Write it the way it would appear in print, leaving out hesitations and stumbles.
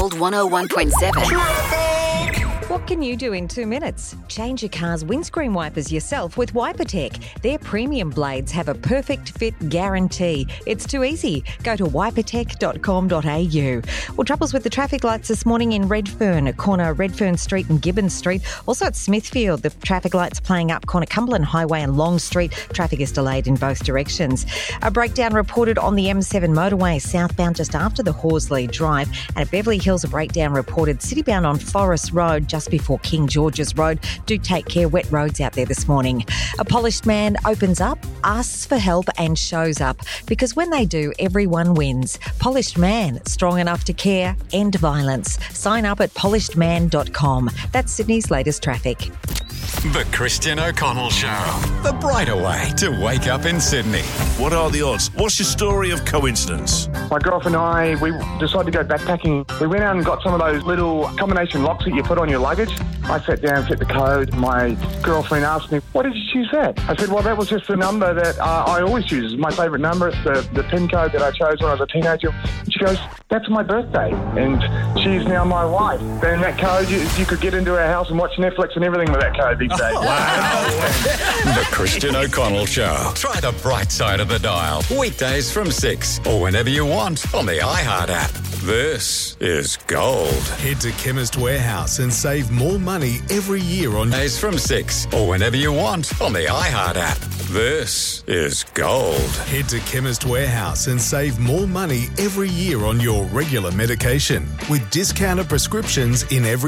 Gold 101.7. What can you do in 2 minutes? Change your car's windscreen wipers yourself with WiperTech. Their premium blades have a perfect fit guarantee. It's too easy. Go to wipertech.com.au. Well, troubles with the traffic lights this morning in Redfern, corner Redfern Street and Gibbons Street. Also at Smithfield, the traffic lights playing up corner Cumberland Highway and Long Street. Traffic is delayed in both directions. A breakdown reported on the M7 motorway southbound just after the Horsley Drive. And at Beverly Hills, a breakdown reported citybound on Forest Road just before King George's Road. Do take care, wet roads out there this morning. A polished man opens up, asks for help and shows up, because when they do, everyone wins. Polished Man, strong enough to care, end violence. Sign up at polishedman.com. That's Sydney's latest traffic. The Christian O'Connell Show. The brighter way to wake up in Sydney. What are the odds? What's your story of coincidence? My girlfriend and I, we decided to go backpacking. We went out and got some of those little combination locks that you put on your luggage. I sat down, set the code. My girlfriend asked me, why did you choose that? I said, well, that was just the number that I always choose. It's my favourite number. It's the PIN code that I chose when I was a teenager. And she goes, that's my birthday. And she's now my wife. And that code, you could get into our house and watch Netflix and everything with that code these days. Wow. The Christian O'Connell Show. Try the bright side of the dial. Weekdays from 6 or whenever you want on the iHeart app. This is gold. Head to Chemist Warehouse and save more money every year on Days from 6 or whenever you want on the iHeart app. This is gold. Head to Chemist Warehouse and save more money every year on your regular medication with discounted prescriptions in every